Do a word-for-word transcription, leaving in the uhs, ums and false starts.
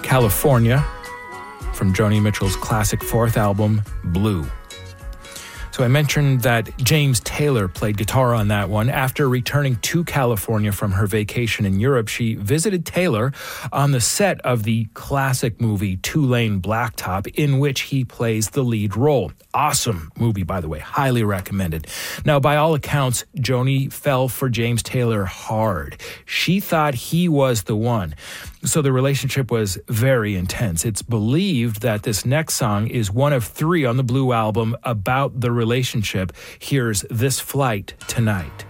California from Joni Mitchell's classic fourth album, Blue. So I mentioned that James Taylor played guitar on that one. After returning to California from her vacation in Europe, she visited Taylor on the set of the classic movie Two-Lane Blacktop, in which he plays the lead role. Awesome movie, by the way. Highly recommended. Now, by all accounts, Joni fell for James Taylor hard. She thought he was the one. So the relationship was very intense. It's believed that this next song is one of three on the Blue album about the relationship. Here's This Flight Tonight.